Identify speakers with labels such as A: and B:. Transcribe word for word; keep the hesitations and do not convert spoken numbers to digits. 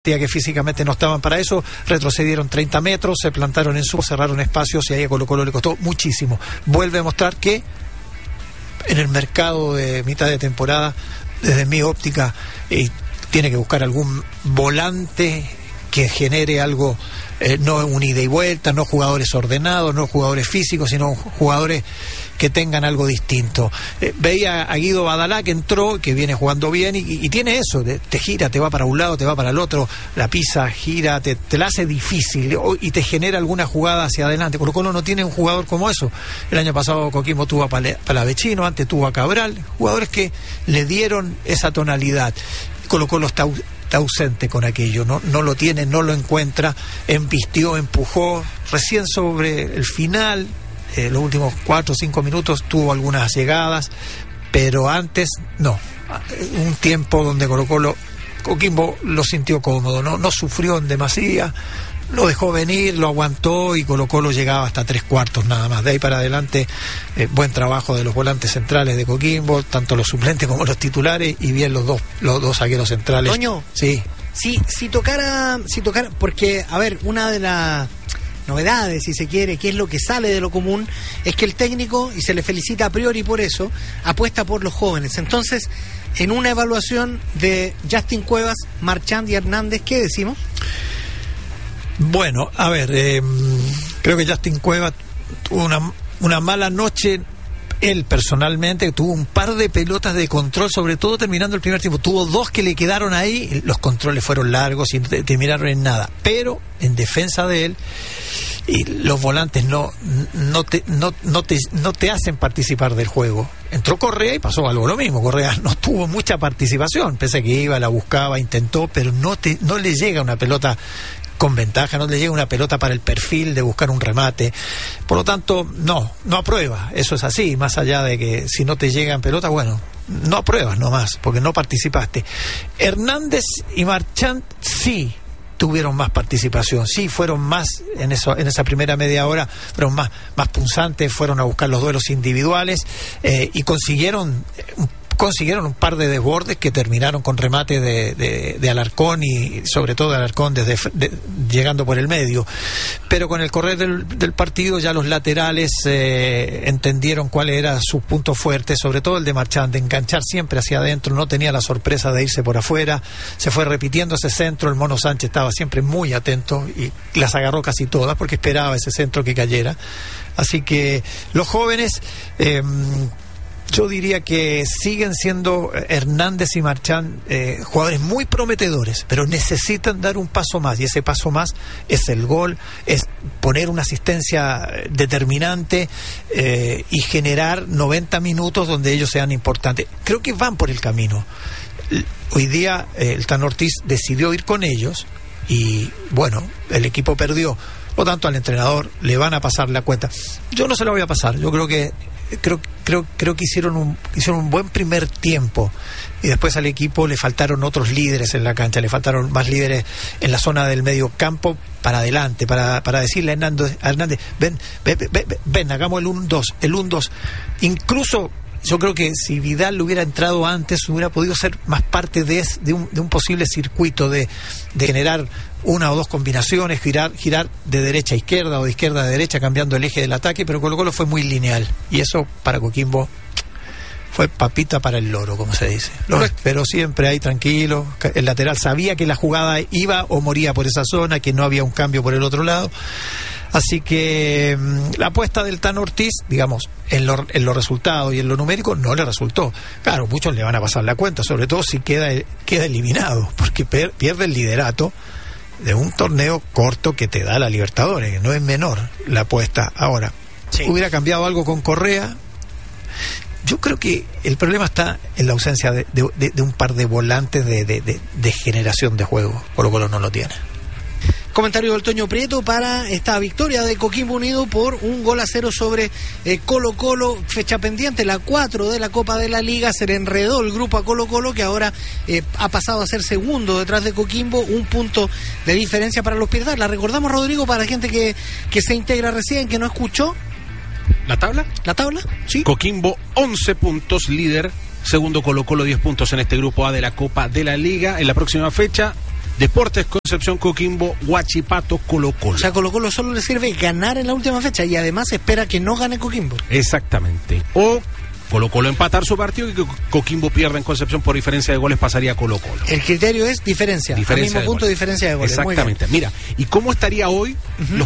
A: que físicamente no estaban para eso, retrocedieron treinta metros, se plantaron en su, cerraron espacios y ahí a Colo Colo le costó muchísimo. Vuelve a mostrar que en el mercado de mitad de temporada, desde mi óptica, eh, tiene que buscar algún volante que genere algo, eh, no un ida y vuelta, no jugadores ordenados, no jugadores físicos, sino jugadores que tengan algo distinto. Eh, veía a Guido Badalá que entró, que viene jugando bien y, y tiene eso, de, te gira, te va para un lado, te va para el otro, la pisa, gira, te, te la hace difícil y te genera alguna jugada hacia adelante. Colo Colo no tiene un jugador como eso. El año pasado Coquimbo tuvo a Palavecino, antes tuvo a Cabral, jugadores que le dieron esa tonalidad. Colo Colo está está ausente con aquello, no, no lo tiene, no lo encuentra, embistió, empujó, recién sobre el final, eh, los últimos cuatro o cinco minutos tuvo algunas llegadas, pero antes no. Un tiempo donde Colo Colo, Coquimbo lo sintió cómodo, no, no sufrió en demasía, lo dejó venir, lo aguantó y Colo Colo llegaba hasta tres cuartos nada más. De ahí para adelante, eh, buen trabajo de los volantes centrales de Coquimbo, tanto los suplentes como los titulares, y bien los dos los dos zagueros centrales.
B: Toño,
A: sí.
B: Si, si tocara, si tocara, porque, a ver, una de las novedades, si se quiere, que es lo que sale de lo común, es que el técnico, y se le felicita a priori por eso, apuesta por los jóvenes. Entonces, en una evaluación de Justin Cuevas, Marchand y Hernández, ¿qué decimos?
A: Bueno, a ver, eh, creo que Justin Cuevas tuvo una, una mala noche, él personalmente, tuvo un par de pelotas de control, sobre todo terminando el primer tiempo, tuvo dos que le quedaron ahí, los controles fueron largos y no terminaron en nada, pero en defensa de él, y los volantes no, no, te, no, no, te, no te hacen participar del juego. Entró Correa y pasó algo lo mismo. Correa no tuvo mucha participación, pese a que iba, la buscaba, intentó, pero no, te, no le llega una pelota con ventaja, no le llega una pelota para el perfil de buscar un remate. Por lo tanto, no, no aprueba. Eso es así, más allá de que si no te llegan pelotas, bueno, no apruebas nomás, porque no participaste. Hernández y Marchand sí tuvieron más participación, sí fueron más en eso, en esa primera media hora, fueron más, más punzantes, fueron a buscar los duelos individuales eh, y consiguieron un consiguieron un par de desbordes que terminaron con remate de, de, de Alarcón y sobre todo de Alarcón desde de, llegando por el medio, pero con el correr del, del partido ya los laterales eh, entendieron cuál era sus puntos fuertes, sobre todo el de Marchand, de enganchar siempre hacia adentro, no tenía la sorpresa de irse por afuera, se fue repitiendo ese centro, el Mono Sánchez estaba siempre muy atento y las agarró casi todas porque esperaba ese centro que cayera. Así que los jóvenes, eh, yo diría que siguen siendo Hernández y Marchand eh, jugadores muy prometedores, pero necesitan dar un paso más, y ese paso más es el gol, es poner una asistencia determinante eh, y generar noventa minutos donde ellos sean importantes. Creo que van por el camino. Hoy día eh, el Tan Ortiz decidió ir con ellos y bueno, el equipo perdió. Por lo tanto, al entrenador le van a pasar la cuenta. Yo no se la voy a pasar. Yo creo que creo creo creo que hicieron un hicieron un buen primer tiempo y después al equipo le faltaron otros líderes en la cancha, le faltaron más líderes en la zona del medio campo para adelante, para para decirle a Hernández, a Hernández ven, ven, ven, ven, hagamos el uno dos, el uno dos. Incluso yo creo que si Vidal hubiera entrado antes, hubiera podido ser más parte de, de, un, de un posible circuito de, de generar una o dos combinaciones, girar girar de derecha a izquierda o de izquierda a derecha, cambiando el eje del ataque, pero Colo Colo fue muy lineal. Y eso para Coquimbo fue papita para el loro, como se dice. Lo esperó siempre ahí tranquilo. El lateral sabía que la jugada iba o moría por esa zona, que no había un cambio por el otro lado. Así que mmm, la apuesta del Tan Ortiz, digamos, en los en lo resultados y en lo numérico no le resultó. Claro, muchos le van a pasar la cuenta, sobre todo si queda, queda eliminado, porque per, pierde el liderato de un torneo corto que te da la Libertadores, que no es menor la apuesta. Ahora, sí. ¿Hubiera cambiado algo con Correa? Yo creo que el problema está en la ausencia de, de, de, de un par de volantes de, de, de, de generación de juego. Colo Colo no lo tiene.
B: Comentario del Toño Prieto para esta victoria de Coquimbo Unido por un gol a cero sobre eh, Colo Colo, fecha pendiente, la cuatro de la Copa de la Liga. Se le enredó el grupo a Colo Colo, que ahora eh, ha pasado a ser segundo detrás de Coquimbo, un punto de diferencia para los Piratas. La recordamos, Rodrigo, para la gente que, que se integra recién, que no escuchó.
C: ¿La tabla?
B: ¿La tabla? Sí.
C: Coquimbo once puntos, líder. Segundo Colo Colo diez puntos en este grupo A de la Copa de la Liga. En la próxima fecha Deportes Concepción, Coquimbo, Huachipato, Colo Colo.
B: O sea, Colo Colo solo le sirve ganar en la última fecha y además espera que no gane Coquimbo.
C: Exactamente. O Colo Colo empatar su partido y que Coquimbo pierda en Concepción por diferencia de goles, pasaría Colo Colo.
B: El criterio es diferencia.
C: Diferencia
B: al mismo punto,
C: goles.
B: diferencia de goles.
C: Exactamente. Mira, ¿y cómo estaría hoy uh-huh. los